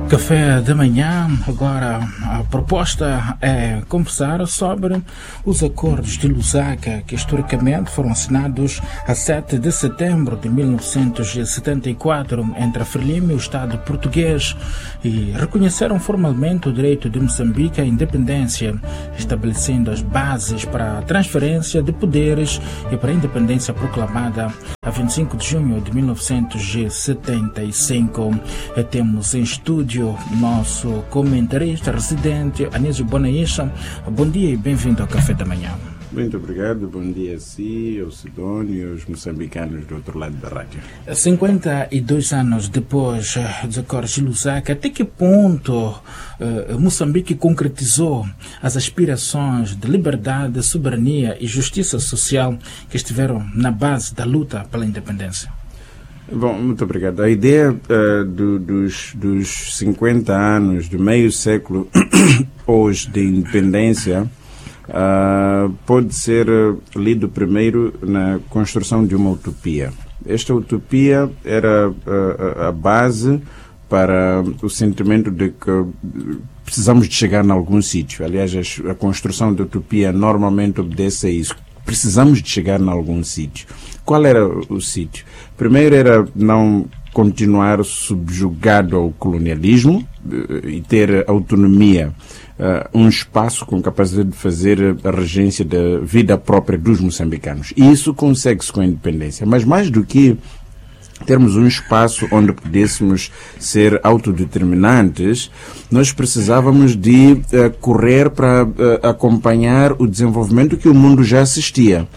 Café da manhã. Agora a proposta é conversar sobre os acordos de Lusaka que historicamente foram assinados a 7 de setembro de 1974 entre a Frelimo e o Estado português e reconheceram formalmente o direito de Moçambique à independência, estabelecendo as bases para a transferência de poderes e para a independência proclamada a 25 de junho de 1975. Temos em estúdio nosso comentarista residente, Anísio Bonaícha. Bom dia e bem-vindo ao Café da Manhã. Muito obrigado, bom dia a si, ao Sidónio e aos moçambicanos do outro lado da rádio. 52 anos depois dos acordos de Lusaka, até que ponto Moçambique concretizou as aspirações de liberdade, soberania e justiça social que estiveram na base da luta pela independência? Bom, muito obrigado. A ideia dos 50 anos, do meio século hoje de independência, pode ser lido primeiro na construção de uma utopia. Esta utopia era a base para o sentimento de que precisamos de chegar em algum sítio. Aliás, a construção da utopia normalmente obedece a isso. Precisamos de chegar em algum sítio. Qual era o sítio? Primeiro era não continuar subjugado ao colonialismo e ter autonomia, um espaço com capacidade de fazer a regência da vida própria dos moçambicanos. E isso consegue-se com a independência. Mas mais do que termos um espaço onde pudéssemos ser autodeterminantes, nós precisávamos de correr para acompanhar o desenvolvimento que o mundo já assistia.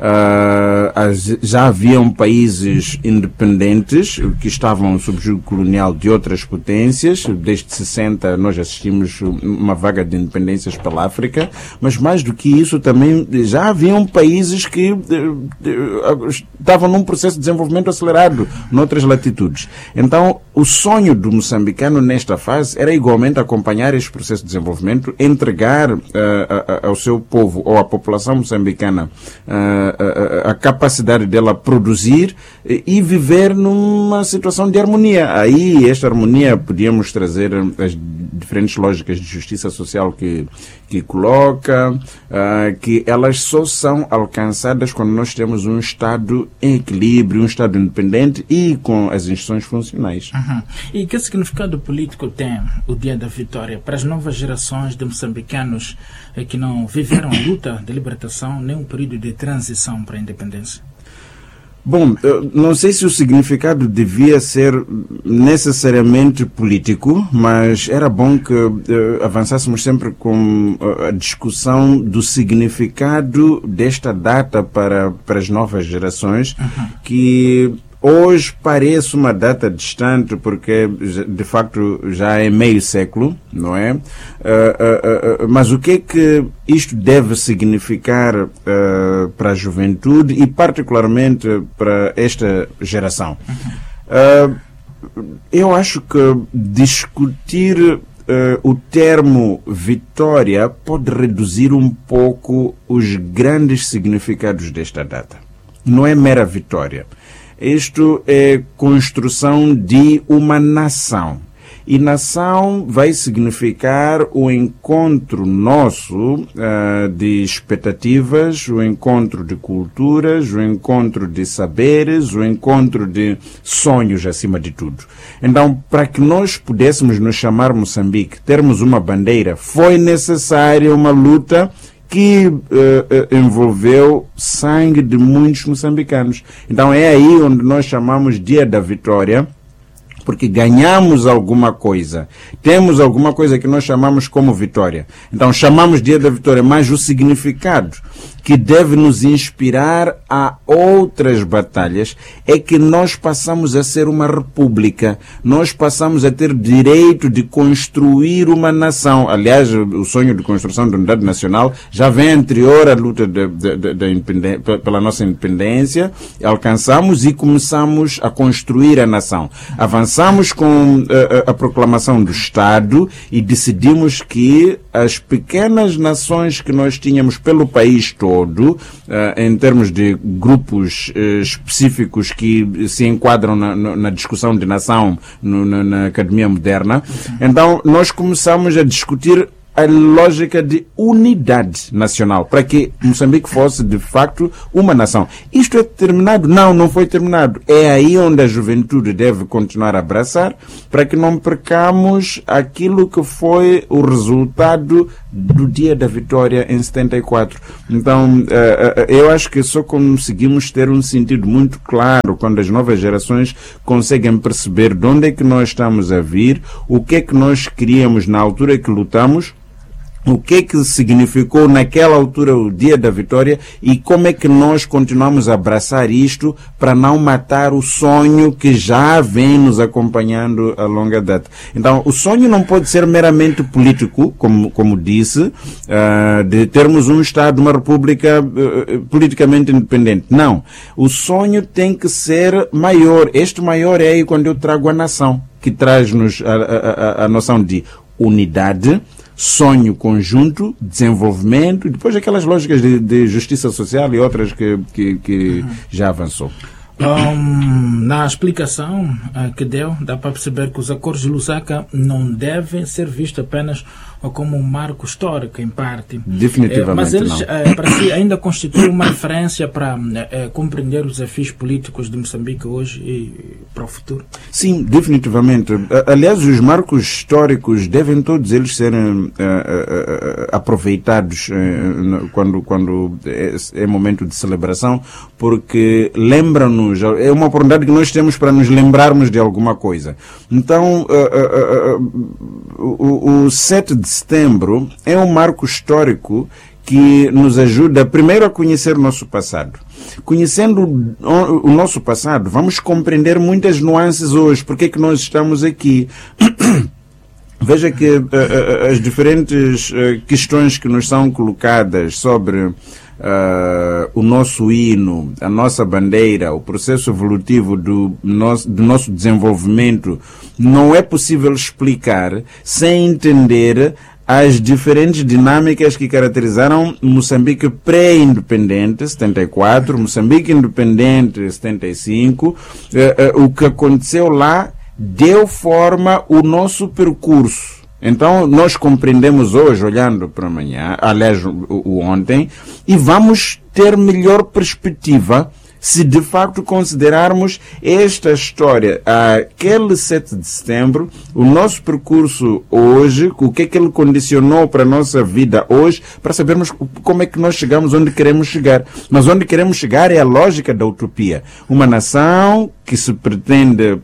Já haviam países independentes que estavam sob jugo colonial de outras potências. Desde 60 nós assistimos uma vaga de independências pela África, mas mais do que isso também já haviam países que estavam num processo de desenvolvimento acelerado noutras latitudes. Então, o sonho do moçambicano nesta fase era igualmente acompanhar este processo de desenvolvimento, entregar ao seu povo ou à população moçambicana a capacidade dela produzir e viver numa situação de harmonia. Aí, esta harmonia, podíamos trazer as diferentes lógicas de justiça social que coloca, que elas só são alcançadas quando nós temos um Estado em equilíbrio, um Estado independente e com as instituições funcionais. Uhum. E que significado político tem o Dia da Vitória para as novas gerações de moçambicanos que não viveram a luta de libertação nem um período de transição para a independência? Bom, não sei se o significado devia ser necessariamente político, mas era bom que avançássemos sempre com a discussão do significado desta data para as novas gerações, que hoje parece uma data distante porque, de facto, já é meio século, não é? Mas o que é que isto deve significar para a juventude e, particularmente, para esta geração? Eu acho que discutir o termo vitória pode reduzir um pouco os grandes significados desta data. Não é mera vitória. Isto é construção de uma nação. E nação vai significar o encontro nosso de expectativas, o encontro de culturas, o encontro de saberes, o encontro de sonhos acima de tudo. Então, para que nós pudéssemos nos chamar Moçambique, termos uma bandeira, foi necessária uma luta que envolveu sangue de muitos moçambicanos. Então é aí onde nós chamamos Dia da Vitória, porque ganhamos alguma coisa. Temos alguma coisa que nós chamamos como vitória. Então chamamos Dia da Vitória, mas o significado que deve nos inspirar a outras batalhas é que nós passamos a ser uma república. Nós passamos a ter direito de construir uma nação. Aliás, o sonho de construção da unidade nacional já vem anterior à luta pela nossa independência. Alcançamos e começamos a construir a nação. Avançamos avançamos com a proclamação do Estado e decidimos que as pequenas nações que nós tínhamos pelo país todo, em termos de grupos específicos que se enquadram na discussão de nação na academia moderna, então nós começamos a discutir a lógica de unidade nacional, para que Moçambique fosse, de facto, uma nação. Isto é terminado? Não foi terminado. É aí onde a juventude deve continuar a abraçar, para que não percamos aquilo que foi o resultado do dia da vitória em 74. Então, eu acho que só conseguimos ter um sentido muito claro quando as novas gerações conseguem perceber de onde é que nós estamos a vir, o que é que nós queríamos na altura que lutamos, o que é que significou naquela altura o dia da vitória e como é que nós continuamos a abraçar isto para não matar o sonho que já vem nos acompanhando a longa data. Então, o sonho não pode ser meramente político, como disse, de termos um Estado, uma república politicamente independente. Não. O sonho tem que ser maior. Este maior é aí quando eu trago a nação, que traz-nos a noção de unidade, sonho conjunto, desenvolvimento, e depois aquelas lógicas de justiça social e outras que já avançou. Na explicação que deu, dá para perceber que os acordos de Lusaka não devem ser vistos apenas como um marco histórico, em parte. Definitivamente mas eles, não. para si, ainda constituem uma referência para compreender os desafios políticos de Moçambique hoje e para o futuro? Sim, definitivamente. Aliás, os marcos históricos devem todos eles serem aproveitados quando é momento de celebração, porque lembram-nos, é uma oportunidade que nós temos para nos lembrarmos de alguma coisa. Então, o 7 de setembro é um marco histórico que nos ajuda primeiro a conhecer o nosso passado. Conhecendo o nosso passado, vamos compreender muitas nuances hoje. Por que é que nós estamos aqui? Veja que as diferentes questões que nos são colocadas sobre o nosso hino, a nossa bandeira, o processo evolutivo do nosso desenvolvimento, não é possível explicar sem entender as diferentes dinâmicas que caracterizaram Moçambique pré-independente, 74, Moçambique independente, 75, o que aconteceu lá deu forma ao nosso percurso. Então, nós compreendemos hoje, olhando para amanhã, aliás, o ontem, e vamos ter melhor perspectiva se de facto considerarmos esta história, aquele 7 de setembro, o nosso percurso hoje, o que é que ele condicionou para a nossa vida hoje, para sabermos como é que nós chegamos onde queremos chegar. Mas onde queremos chegar é a lógica da utopia. Uma nação que se pretende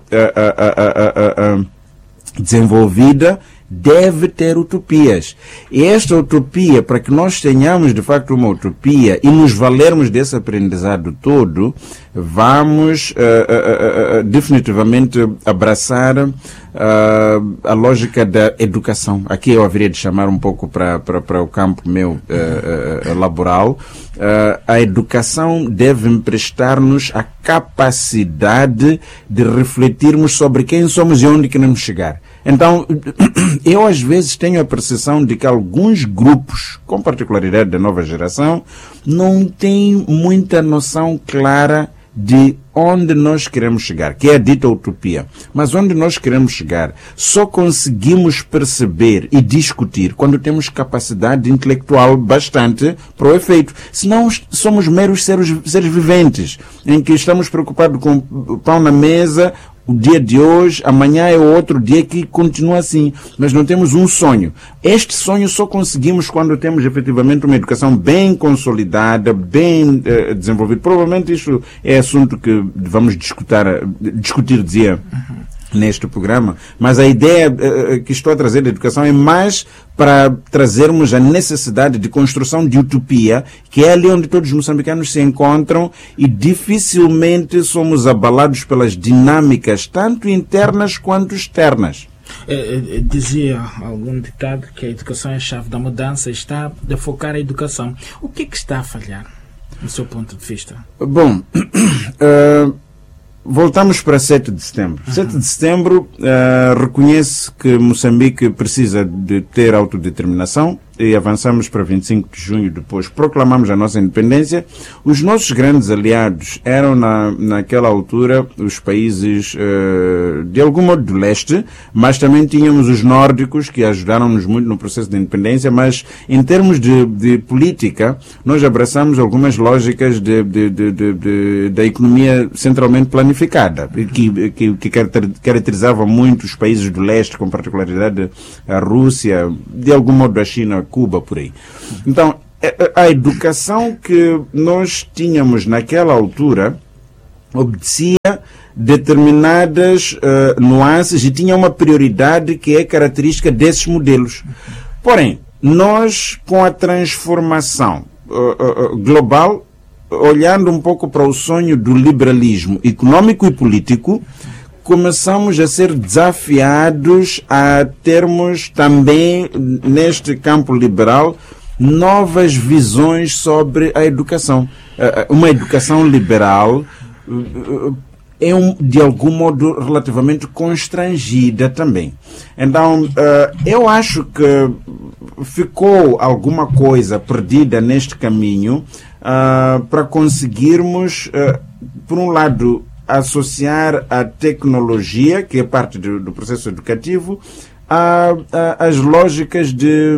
desenvolvida deve ter utopias. E esta utopia, para que nós tenhamos de facto uma utopia e nos valermos desse aprendizado todo, vamos definitivamente abraçar a lógica da educação. Aqui eu haveria de chamar um pouco para o campo meu laboral. A educação deve emprestar-nos a capacidade de refletirmos sobre quem somos e onde queremos chegar. Então, eu às vezes tenho a percepção de que alguns grupos, com particularidade da nova geração, não têm muita noção clara de onde nós queremos chegar, que é a dita utopia. Mas onde nós queremos chegar só conseguimos perceber e discutir quando temos capacidade intelectual bastante para o efeito. Senão somos meros seres viventes, em que estamos preocupados com o pão na mesa, o dia de hoje, amanhã é outro dia que continua assim. Mas não temos um sonho. Este sonho só conseguimos quando temos efetivamente uma educação bem consolidada, bem desenvolvida. Provavelmente isto é assunto que vamos discutir, dizia, neste programa. Mas a ideia que estou a trazer da educação é mais para trazermos a necessidade de construção de utopia, que é ali onde todos os moçambicanos se encontram e dificilmente somos abalados pelas dinâmicas, tanto internas quanto externas. Dizia algum ditado que a educação é a chave da mudança, está a focar a educação. O que é que está a falhar, do seu ponto de vista? Bom, voltamos para 7 de setembro. 7 de setembro reconhece que Moçambique precisa de ter autodeterminação e avançamos para 25 de junho, depois proclamamos a nossa independência. Os nossos grandes aliados eram naquela altura os países de algum modo do leste, mas também tínhamos os nórdicos que ajudaram-nos muito no processo de independência, mas em termos de política nós abraçamos algumas lógicas da economia centralmente planificada, que caracterizava muito os países do leste, com particularidade a Rússia, de algum modo a China, Cuba, por aí. Então, a educação que nós tínhamos naquela altura obedecia determinadas nuances e tinha uma prioridade que é característica desses modelos. Porém, nós, com a transformação global, olhando um pouco para o sonho do liberalismo econômico e político, começamos a ser desafiados a termos também, neste campo liberal, novas visões sobre a educação. Uma educação liberal é, de algum modo, relativamente constrangida também. Então, eu acho que ficou alguma coisa perdida neste caminho para conseguirmos, por um lado, associar a tecnologia, que é parte do processo educativo, as lógicas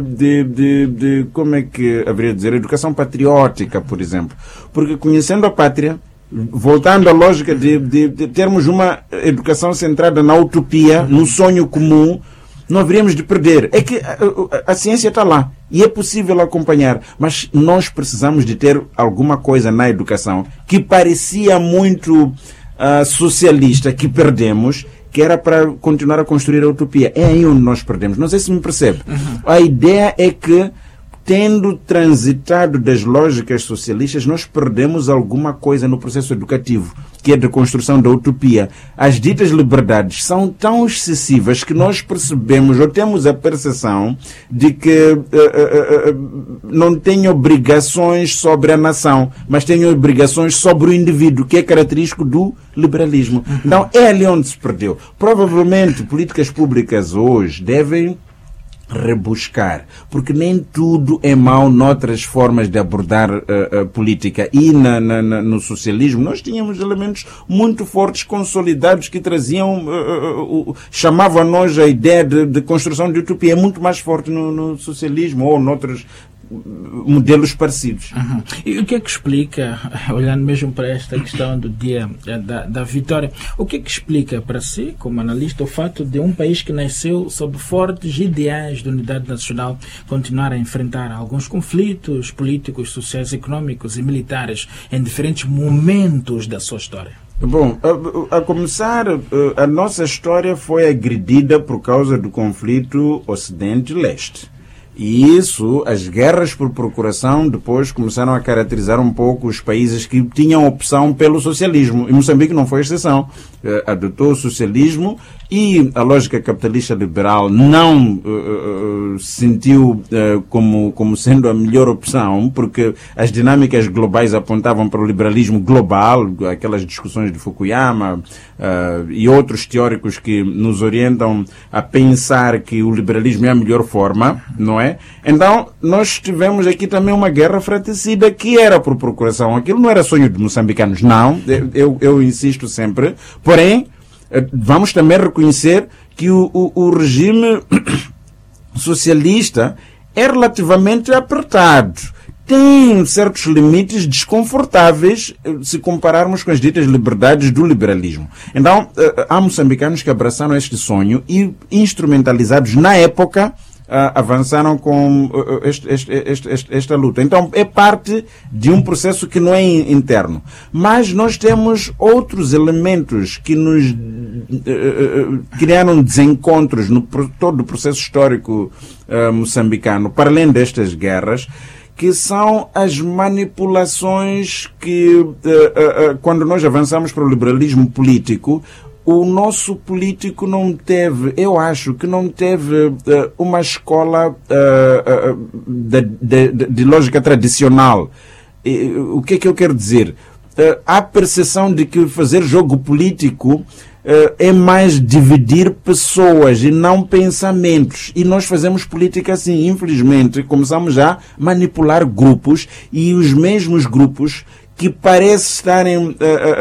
de como é que haveria de dizer, educação patriótica, por exemplo. Porque conhecendo a pátria, voltando à lógica de termos uma educação centrada na utopia, no sonho comum, não haveríamos de perder. É que a ciência está lá e é possível acompanhar, mas nós precisamos de ter alguma coisa na educação que parecia muito socialista, que perdemos, que era para continuar a construir a utopia. É aí onde nós perdemos. Não sei se me percebe. A ideia é que, tendo transitado das lógicas socialistas, nós perdemos alguma coisa no processo educativo, que é de construção da utopia. As ditas liberdades são tão excessivas que nós percebemos, ou temos a percepção, de que não tem obrigações sobre a nação, mas tem obrigações sobre o indivíduo, que é característico do liberalismo. Então, é ali onde se perdeu. Provavelmente, políticas públicas hoje devem rebuscar, porque nem tudo é mau noutras formas de abordar a política. E no socialismo nós tínhamos elementos muito fortes, consolidados, que traziam, chamavam a nós a ideia de construção de utopia. É muito mais forte no socialismo ou noutros modelos parecidos. E o que é que explica, olhando mesmo para esta questão do dia da vitória, o que é que explica para si, como analista, o fato de um país que nasceu sob fortes ideais de unidade nacional continuar a enfrentar alguns conflitos políticos, sociais, económicos e militares em diferentes momentos da sua história? Bom, a começar, a nossa história foi agredida por causa do conflito Ocidente-Leste. E isso, as guerras por procuração, depois começaram a caracterizar um pouco os países que tinham opção pelo socialismo. E Moçambique não foi exceção. Adotou o socialismo e a lógica capitalista liberal não sentiu como sendo a melhor opção, porque as dinâmicas globais apontavam para o liberalismo global, aquelas discussões de Fukuyama e outros teóricos que nos orientam a pensar que o liberalismo é a melhor forma, não é? Então, nós tivemos aqui também uma guerra fratricida que era por procuração. Aquilo não era sonho de moçambicanos, não. Eu insisto sempre. Porém, vamos também reconhecer que o regime socialista é relativamente apertado. Tem certos limites desconfortáveis se compararmos com as ditas liberdades do liberalismo. Então, há moçambicanos que abraçaram este sonho e, instrumentalizados na época, avançaram com esta luta. Então, é parte de um processo que não é interno. Mas nós temos outros elementos que nos criaram desencontros no todo o processo histórico moçambicano, para além destas guerras, que são as manipulações que, quando nós avançamos para o liberalismo político, o nosso político não teve, eu acho que não teve uma escola de lógica tradicional. O que é que eu quero dizer? há a percepção de que fazer jogo político é mais dividir pessoas e não pensamentos. E nós fazemos política assim, infelizmente. Começamos a manipular grupos e os mesmos grupos que parecem estarem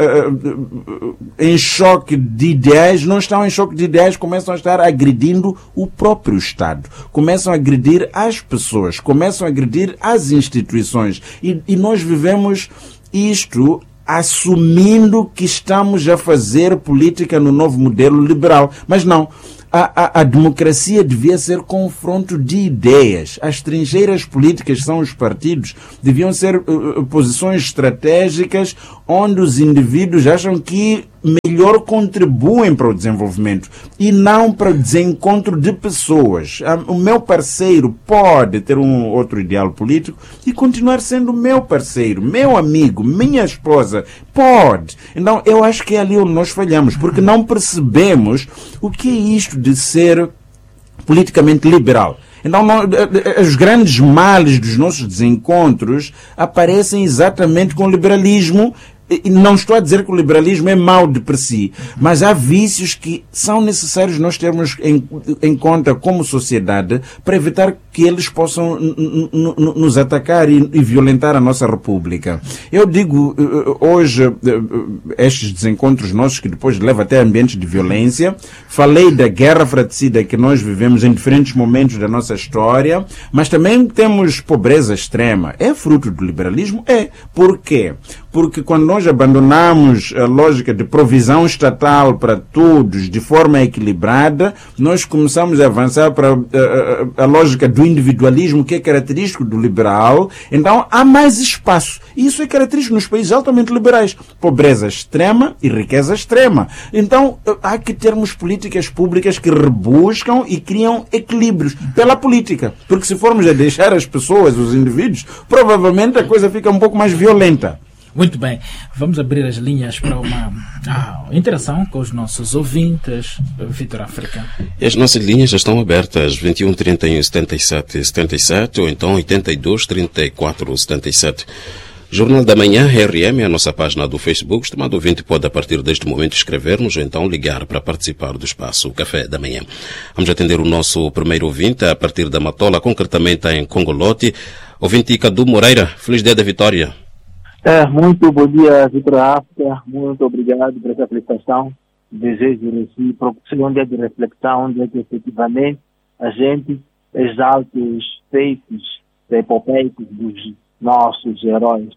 em choque de ideais, não estão em choque de ideais, começam a estar agredindo o próprio Estado, começam a agredir as pessoas, começam a agredir as instituições. E nós vivemos isto assumindo que estamos a fazer política no novo modelo liberal. Mas não. A democracia devia ser confronto de ideias. As trincheiras políticas são os partidos. Deviam ser posições estratégicas onde os indivíduos acham que melhor contribuem para o desenvolvimento e não para o desencontro de pessoas. O meu parceiro pode ter um outro ideal político e continuar sendo meu parceiro, meu amigo, minha esposa. Pode. Então, eu acho que é ali onde nós falhamos, porque não percebemos o que é isto de ser politicamente liberal. Então, os grandes males dos nossos desencontros aparecem exatamente com o liberalismo. Não estou a dizer que o liberalismo é mau de per si, mas há vícios que são necessários nós termos em conta como sociedade para evitar que eles possam nos atacar e violentar a nossa república. Eu digo hoje, estes desencontros nossos que depois levam até a ambientes de violência, falei da guerra fratricida que nós vivemos em diferentes momentos da nossa história, mas também temos pobreza extrema. É fruto do liberalismo? É. Por quê? Porque quando nós abandonamos a lógica de provisão estatal para todos de forma equilibrada, nós começamos a avançar para a lógica do individualismo, que é característico do liberal. Então há mais espaço. E isso é característico nos países altamente liberais. Pobreza extrema e riqueza extrema. Então há que termos políticas públicas que rebuscam e criam equilíbrios pela política. Porque se formos a deixar as pessoas, os indivíduos, provavelmente a coisa fica um pouco mais violenta. Muito bem, vamos abrir as linhas para uma interação com os nossos ouvintes, Vitor África. As nossas linhas já estão abertas, 21 31 77 77 ou então 82 34 77. Jornal da Manhã, RM, é a nossa página do Facebook. Estimado ouvinte, pode a partir deste momento escrever-nos ou então ligar para participar do espaço Café da Manhã. Vamos atender o nosso primeiro ouvinte a partir da Matola, concretamente em Congolote. Ouvinte Cadu Moreira, feliz dia da vitória. Muito bom dia, Vitor África. Muito obrigado por essa prestação. Desejo recíproco. Seja um dia de reflexão, onde é que efetivamente a gente exalta os feitos epopeicos dos nossos heróis.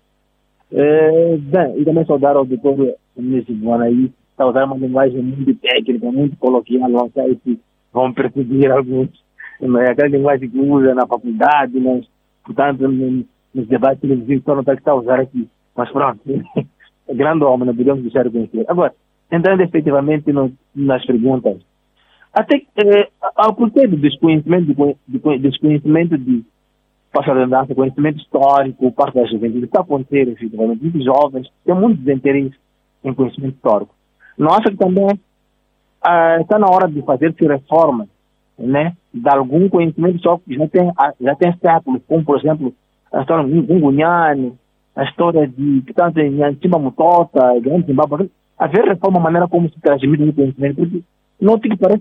E também saudar ao doutor Nesse Bonaí, está usando uma linguagem muito técnica, muito coloquial, não sei se vão perseguir alguns. É aquela linguagem que usa na faculdade, mas, portanto, nos debates televisivos, só não está a usar aqui. Mas pronto, é grande homem, não podemos deixar de conhecer. Agora, entrando efetivamente nas perguntas, até ao porquê do desconhecimento de passar da dança, conhecimento histórico, parte da juventude, está a acontecer efetivamente. Muitos jovens têm muito desinteresse em conhecimento histórico. Nós acho que também está na hora de fazer-se reformas, né, de algum conhecimento histórico que já tem séculos, como por exemplo a história de Ngungunyane, a história de que tanto em Nhantimba Mutota, Grande Zimbábue, haver reforma, a maneira como se transmite o conhecimento, porque não tem que parece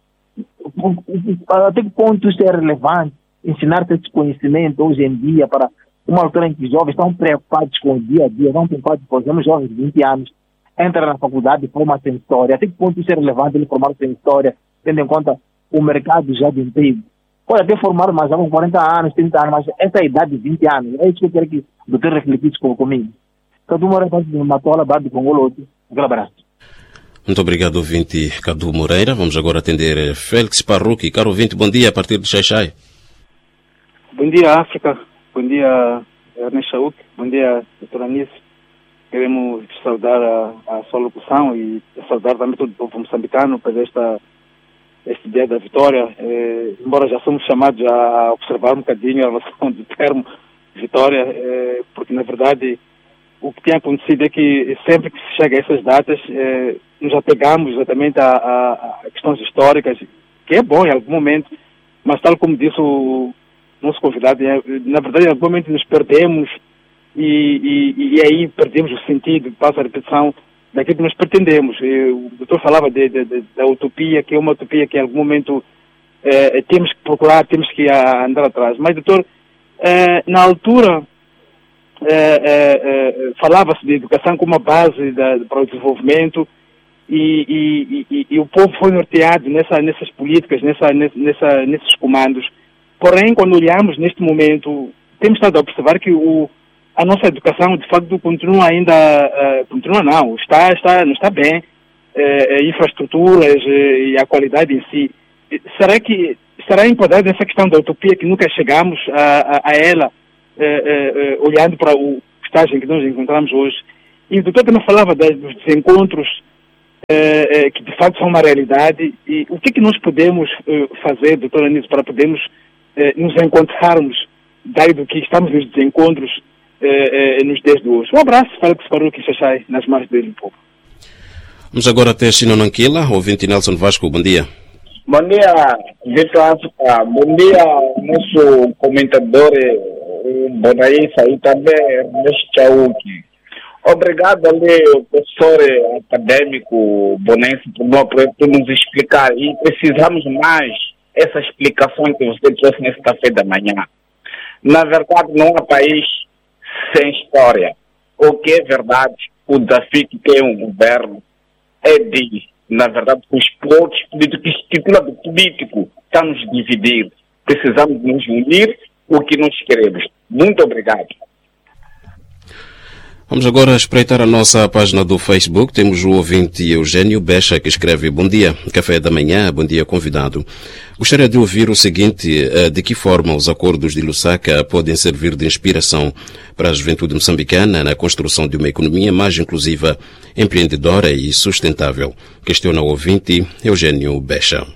até que ponto isso é relevante, ensinar esse conhecimento hoje em dia para uma altura em que os jovens estão preocupados com o dia a dia, não preocupados, por exemplo, jovens de 20 anos, entram na faculdade e formam-se em história, até que ponto isso é relevante ele formar-se em história, tendo em conta o mercado já de emprego. Pode até formar mais com 40 anos, 30 anos, mas essa é a idade de 20 anos. É isso que eu quero que o doutor refletisse comigo. Cadu Moreira, de Matola, Bardo Congolote. Um abraço. Muito obrigado, ouvinte Cadu Moreira. Vamos agora atender Félix Parrucchi. Caro ouvinte, bom dia a partir de Xai-Xai. Bom dia, África. Bom dia, Ernest Chauk. Bom dia, doutor Anísio. Queremos saudar a sua locução e saudar também todo o povo moçambicano por este dia da vitória, embora já somos chamados a observar um bocadinho a relação do termo vitória, porque na verdade o que tem acontecido é que sempre que se chega a essas datas nos apegamos exatamente a questões históricas, que é bom em algum momento, mas tal como disse o nosso convidado, na verdade em algum momento nos perdemos e aí perdemos o sentido, passa a repetição, daquilo que nós pretendemos. O doutor falava da utopia, que é uma utopia que em algum momento temos que procurar, temos que andar atrás. Mas, doutor, na altura falava-se de educação como uma base para o desenvolvimento e o povo foi norteado nessas políticas, nesses comandos. Porém, quando olhamos neste momento, temos estado a observar que a nossa educação, de facto, continua não está bem, infraestruturas e a qualidade em si. Será enquadrado nessa questão da utopia que nunca chegamos a ela, olhando para o estágio em que nós encontramos hoje? E o doutor também falava dos desencontros que de facto são uma realidade. E o que nós podemos fazer, doutor Anísio, para podermos nos encontrarmos, dado que estamos nos desencontros nos dias de hoje? Um abraço, fala que se parou que Xaxai, nas mãos dele um pouco. Vamos agora até Chino Nanquila, ouvinte Nelson Vasco, bom dia. Bom dia, Vitor África. Bom dia, nosso comentador, Bonaísa, e também Ernesto Chauque. Obrigado ali, professor acadêmico Bonense, por nos explicar. E precisamos mais essa explicação que você trouxe nesse café da manhã. Na verdade, não há país sem história. O que é verdade, o desafio que tem um governo é de, na verdade, os pontos políticos, que titula do político, está nos dividir. Precisamos nos unir o que nós queremos. Muito obrigado. Vamos agora espreitar a nossa página do Facebook. Temos o ouvinte Eugênio Becha, que escreve: bom dia, café da manhã, bom dia, convidado. Gostaria de ouvir o seguinte: de que forma os acordos de Lusaka podem servir de inspiração para a juventude moçambicana na construção de uma economia mais inclusiva, empreendedora e sustentável? Questiona o ouvinte Eugênio Becha.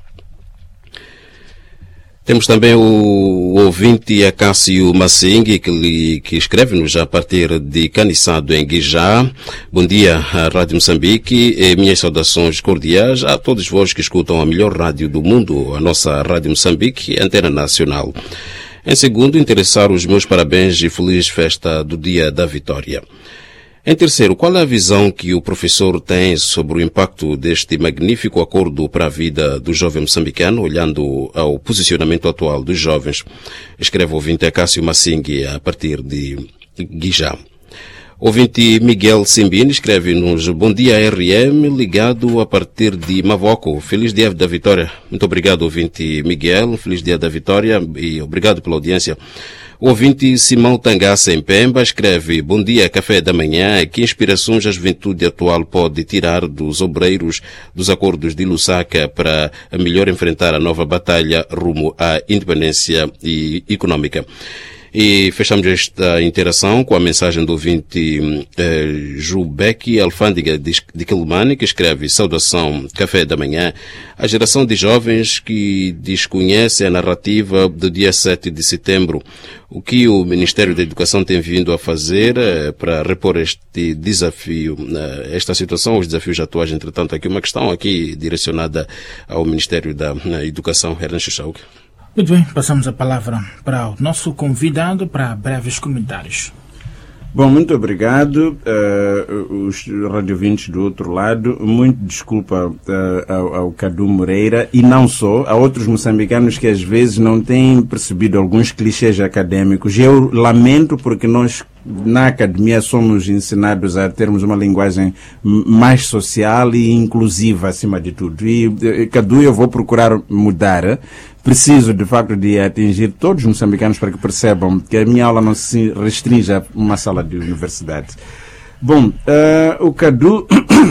Temos também o ouvinte Acácio Massingue, que escreve-nos a partir de Caniçado, em Guijá. Bom dia, à Rádio Moçambique. Minhas saudações cordiais a todos vós que escutam a melhor rádio do mundo, a nossa Rádio Moçambique, Antena Nacional. Em segundo, interessar os meus parabéns e feliz festa do Dia da Vitória. Em terceiro, qual é a visão que o professor tem sobre o impacto deste magnífico acordo para a vida do jovem moçambicano, olhando ao posicionamento atual dos jovens? Escreve o ouvinte Acácio Massingue, a partir de Guijá. Ouvinte Miguel Simbini escreve-nos: bom dia, RM, ligado a partir de Mavoco. Feliz Dia da Vitória. Muito obrigado, ouvinte Miguel. Feliz Dia da Vitória e obrigado pela audiência. O ouvinte Simão Tangaça, em Pemba, escreve: bom dia, café da manhã. Que inspirações a juventude atual pode tirar dos obreiros dos acordos de Lusaka para melhor enfrentar a nova batalha rumo à independência econômica? E fechamos esta interação com a mensagem do ouvinte Jubeck Alfândega de Quelimane, que escreve: saudação, café da manhã. A geração de jovens que desconhece a narrativa do dia 7 de setembro. O que o Ministério da Educação tem vindo a fazer para repor este desafio, esta situação, os desafios atuais? Entretanto, aqui uma questão aqui direcionada ao Ministério da Educação, Ernesto Chauque. Muito bem, passamos a palavra para o nosso convidado para breves comentários. Bom, muito obrigado. Os radiovintes do outro lado, muito desculpa ao Cadu Moreira, e não só, a outros moçambicanos que às vezes não têm percebido alguns clichês acadêmicos. Eu lamento, porque nós na academia somos ensinados a termos uma linguagem mais social e inclusiva acima de tudo. E Cadu, eu vou procurar mudar. Preciso, de facto, de atingir todos os moçambicanos para que percebam que a minha aula não se restringe a uma sala de universidade. Bom, o Cadu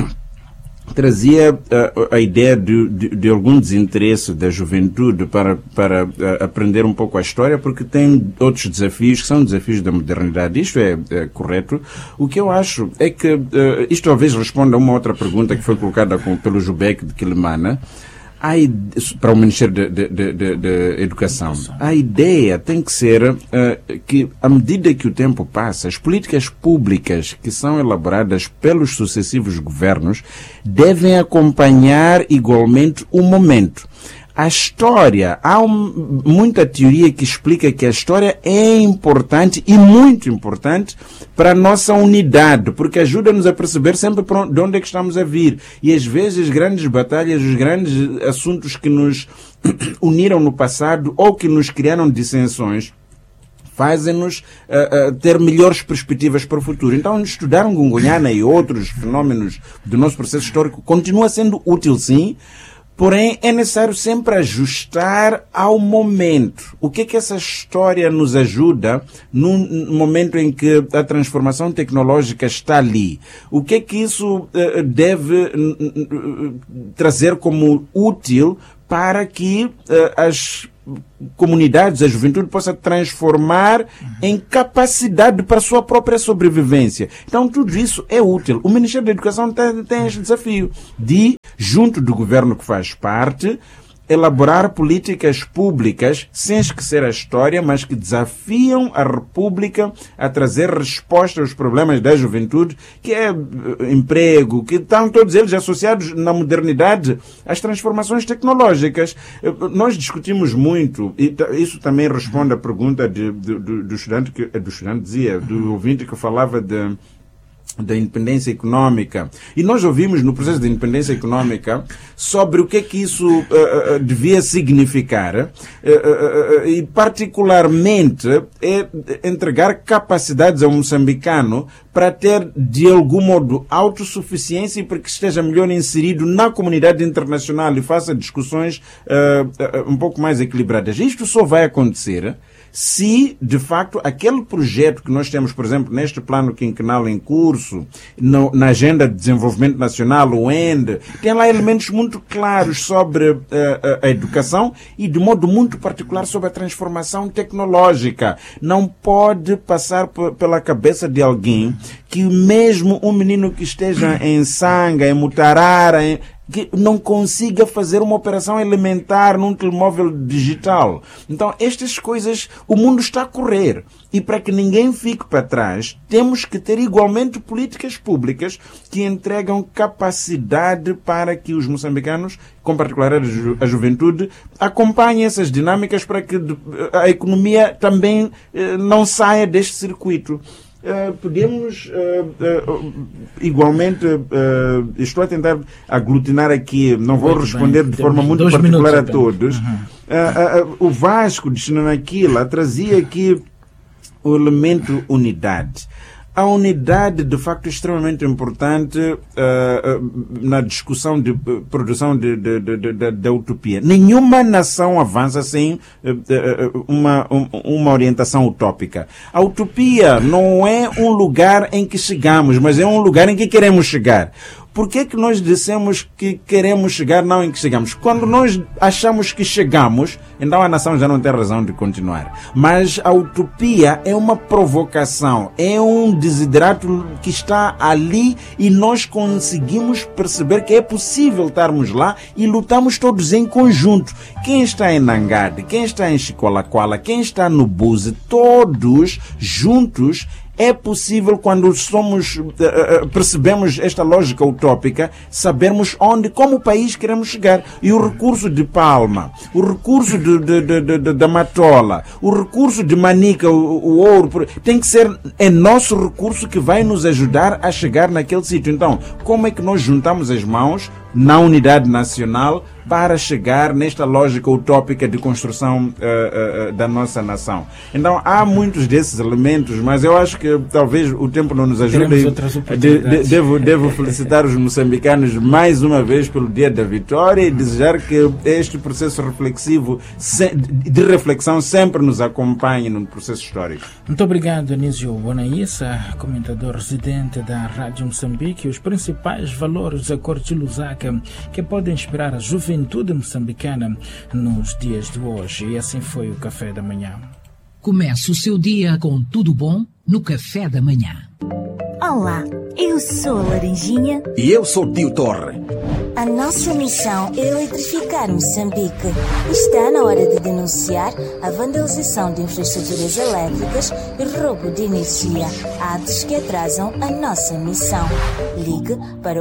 trazia a ideia de algum desinteresse da juventude para aprender um pouco a história, porque tem outros desafios que são desafios da modernidade. Isto é correto. O que eu acho é que isto talvez responda a uma outra pergunta que foi colocada pelo Jubeck de Quelimane, para o Ministério da Educação. A ideia tem que ser que, à medida que o tempo passa, as políticas públicas que são elaboradas pelos sucessivos governos devem acompanhar igualmente o momento. A história, há muita teoria que explica que a história é importante e muito importante para a nossa unidade, porque ajuda-nos a perceber sempre de onde é que estamos a vir. E às vezes as grandes batalhas, os grandes assuntos que nos uniram no passado ou que nos criaram dissensões, fazem-nos ter melhores perspectivas para o futuro. Então, estudar Ngungunyana e outros fenómenos do nosso processo histórico continua sendo útil, sim, porém é necessário sempre ajustar ao momento. O que é que essa história nos ajuda num momento em que a transformação tecnológica está ali? O que é que isso deve trazer como útil para que as comunidades, a juventude possa transformar em capacidade para a sua própria sobrevivência. Então, tudo isso é útil. O Ministério da Educação tem este desafio de, junto do governo que faz parte, elaborar políticas públicas, sem esquecer a história, mas que desafiam a República a trazer resposta aos problemas da juventude, que é emprego, que estão todos eles associados na modernidade às transformações tecnológicas. Nós discutimos muito, e isso também responde à pergunta do estudante, do ouvinte que falava da independência econômica. E nós ouvimos no processo de independência econômica sobre o que é que isso devia significar e particularmente entregar capacidades ao moçambicano para ter de algum modo autossuficiência e para que esteja melhor inserido na comunidade internacional e faça discussões um pouco mais equilibradas. Isto só vai acontecer se, de facto, aquele projeto que nós temos, por exemplo, neste plano quinquenal em curso, na Agenda de Desenvolvimento Nacional, o END, tem lá elementos muito claros sobre a educação e, de modo muito particular, sobre a transformação tecnológica. Não pode passar pela cabeça de alguém que mesmo um menino que esteja em Sanga, em Mutarara, que não consiga fazer uma operação elementar num telemóvel digital. Então, estas coisas, o mundo está a correr. E para que ninguém fique para trás, temos que ter igualmente políticas públicas que entregam capacidade para que os moçambicanos, com particular a juventude, acompanhem essas dinâmicas para que a economia também não saia deste circuito. Podemos igualmente, estou a tentar aglutinar aqui, não vou responder de forma muito particular a todos. O Vasco de Xinanaquila trazia aqui o elemento unidade. A unidade, de facto, é extremamente importante na discussão de produção da utopia. Nenhuma nação avança sem uma orientação utópica. A utopia não é um lugar em que chegamos, mas é um lugar em que queremos chegar. Por que é que nós dissemos que queremos chegar, não em que chegamos? Quando nós achamos que chegamos, então a nação já não tem razão de continuar. Mas a utopia é uma provocação, é um desiderato que está ali e nós conseguimos perceber que é possível estarmos lá e lutamos todos em conjunto. Quem está em Nangade, quem está em Chicolaquala, quem está no Buze, todos juntos. É possível, quando percebemos esta lógica utópica, sabermos como o país queremos chegar. E o recurso de Palma, o recurso da Matola, o recurso de Manica, o ouro, tem que ser nosso recurso que vai nos ajudar a chegar naquele sítio. Então, como é que nós juntamos as mãos na unidade nacional para chegar nesta lógica utópica de construção da nossa nação? Então, há muitos desses elementos, mas eu acho que talvez o tempo não nos ajude. Devo felicitar os moçambicanos mais uma vez pelo Dia da Vitória e desejar que este processo reflexivo, de reflexão, sempre nos acompanhe no processo histórico. Muito obrigado, Anísio Bonaissa, comentador residente da Rádio Moçambique. Os principais valores dos acordos de Lusaka que podem inspirar a juventude moçambicana nos dias de hoje. E assim foi o Café da Manhã. Comece o seu dia com tudo bom no Café da Manhã. Olá, eu sou a Laranjinha. E eu sou o Tio Torre. A nossa missão é eletrificar Moçambique. Está na hora de denunciar a vandalização de infraestruturas elétricas e roubo de energia, atos que atrasam a nossa missão. Ligue para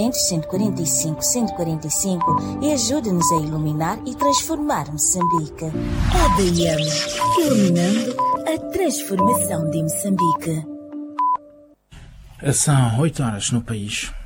800-145-145 e ajude-nos a iluminar e transformar Moçambique. ADM, iluminando a transformação de Moçambique. São 8 horas no país.